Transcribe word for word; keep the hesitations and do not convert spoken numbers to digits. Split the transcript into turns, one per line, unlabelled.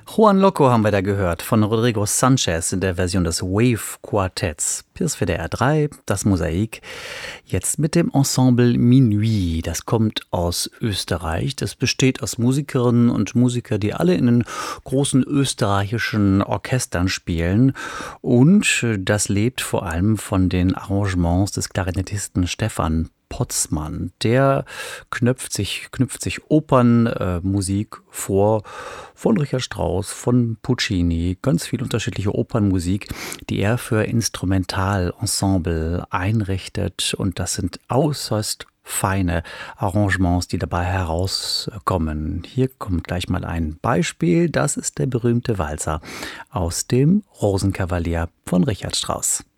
Juan Loco haben wir da gehört, von Rodrigo Sanchez in der Version des Wave Quartetts. Fürs W D R drei, das Mosaik. Jetzt mit dem Ensemble Minuit. Das kommt aus Österreich. Das besteht aus Musikerinnen und Musikern, die alle in den großen österreichischen Orchestern spielen. Und das lebt vor allem von den Arrangements des Klarinettisten Stefan Potzmann. Der knöpft sich, knüpft sich Opernmusik äh, vor von Richard Strauss, von Puccini, ganz viel unterschiedliche Opernmusik, die er für Instrumentalensemble einrichtet. Und das sind äußerst feine Arrangements, die dabei herauskommen. Hier kommt gleich mal ein Beispiel. Das ist der berühmte Walzer aus dem Rosenkavalier von Richard Strauss.